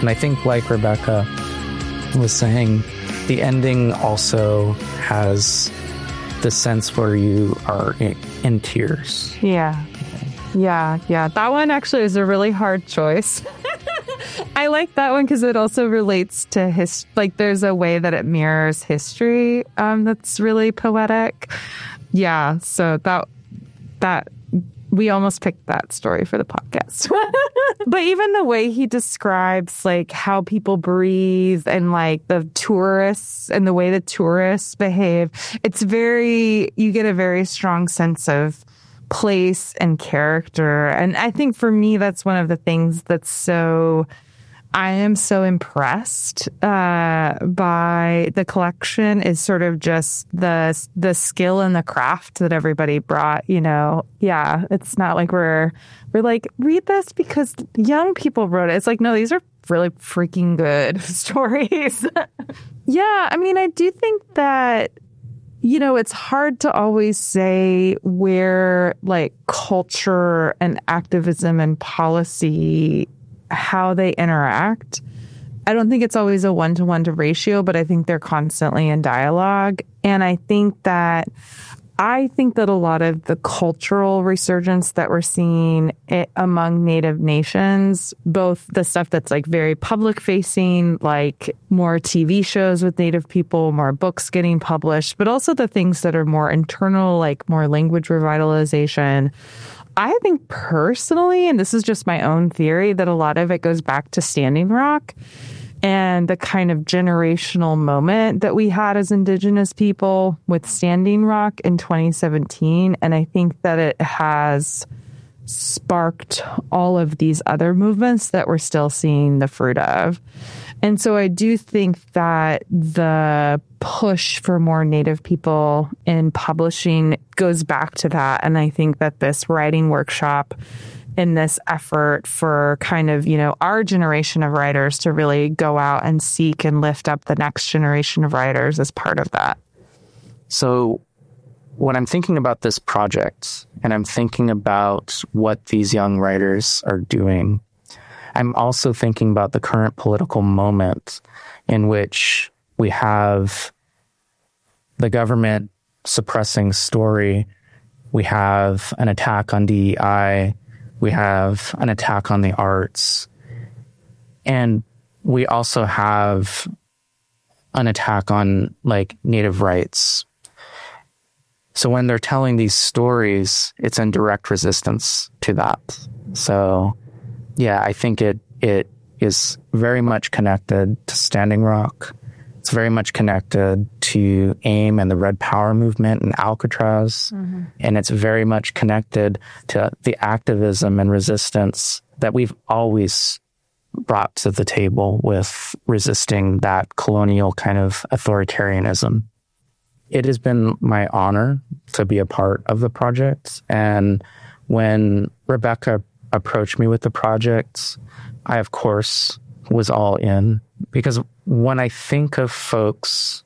And I think, like Rebecca was saying, the ending also has the sense where you are in tears. Yeah. That one actually is a really hard choice. I like that one because it also relates to there's a way that it mirrors history that's really poetic. Yeah, so that we almost picked that story for the podcast. But even the way he describes like how people breathe and like the tourists and the way the tourists behave, you get a very strong sense of place and character. And I think for me, that's one of the things I am so impressed by the collection is sort of just the skill and the craft that everybody brought, Yeah, it's not like we're like, read this because young people wrote it. It's like, no, these are really freaking good stories. Yeah, I mean, I do think that, it's hard to always say where like culture and activism and policy, how they interact. I don't think it's always a one-to-one ratio, but I think they're constantly in dialogue. And I think that a lot of the cultural resurgence that we're seeing among Native nations, both the stuff that's like very public facing, like more TV shows with Native people, more books getting published, but also the things that are more internal, like more language revitalization. I think personally, and this is just my own theory, that a lot of it goes back to Standing Rock and the kind of generational moment that we had as Indigenous people with Standing Rock in 2017. And I think that it has sparked all of these other movements that we're still seeing the fruit of. And so I do think that the push for more Native people in publishing goes back to that. And I think that this writing workshop in this effort for kind of, our generation of writers to really go out and seek and lift up the next generation of writers is part of that. So when I'm thinking about this project and I'm thinking about what these young writers are doing, I'm also thinking about the current political moment in which we have the government suppressing story. We have an attack on DEI. We have an attack on the arts. And we also have an attack on like Native rights. So when they're telling these stories, it's in direct resistance to that. So yeah, I think it is very much connected to Standing Rock. It's very much connected to AIM and the Red Power movement and Alcatraz. Mm-hmm. And it's very much connected to the activism and resistance that we've always brought to the table with resisting that colonial kind of authoritarianism. It has been my honor to be a part of the project. And when Rebecca approached me with the project, I, of course, was all in. Because when I think of folks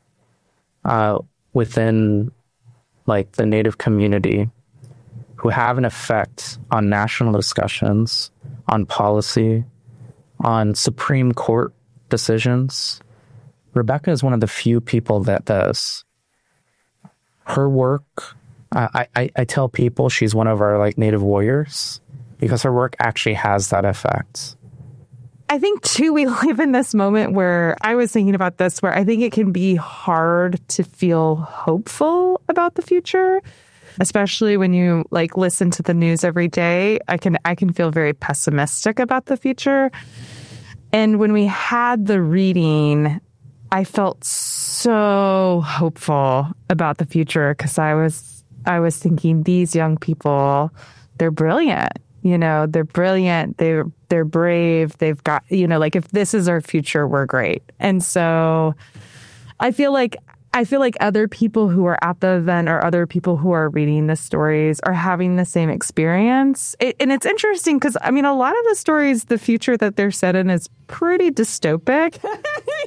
within like the Native community who have an effect on national discussions, on policy, on Supreme Court decisions, Rebecca is one of the few people that does. Her work, I tell people she's one of our like Native warriors because her work actually has that effect. I think, too, we live in this moment where I was thinking about this, where I think it can be hard to feel hopeful about the future, especially when you like listen to the news every day. I can feel very pessimistic about the future. And when we had the reading, I felt so hopeful about the future because I was thinking these young people, they're brilliant. They're brilliant. They're brave. They've got, like if this is our future, we're great. And so I feel like other people who are at the event or other people who are reading the stories are having the same experience. And it's interesting because, a lot of the stories, the future that they're set in is pretty dystopic.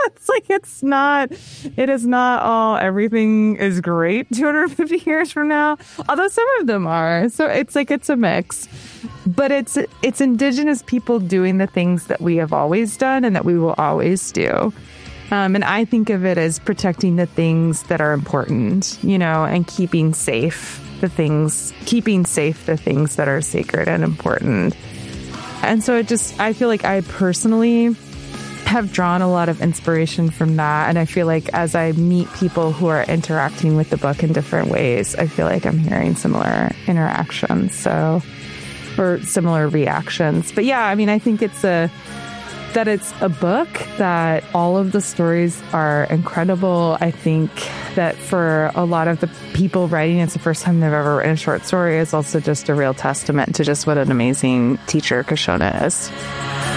It's like, it is not all, everything is great 250 years from now, although some of them are. So it's like, it's a mix, but it's indigenous people doing the things that we have always done and that we will always do. And I think of it as protecting the things that are important, and keeping safe the things that are sacred and important. And so I feel like I personally have drawn a lot of inspiration from that. And I feel like as I meet people who are interacting with the book in different ways, I feel like I'm hearing similar interactions, or similar reactions. But yeah, I mean, I think it's a book that all of the stories are incredible. I think that for a lot of the people writing, it's the first time they've ever written a short story. Is also just a real testament to just what an amazing teacher Kashona is.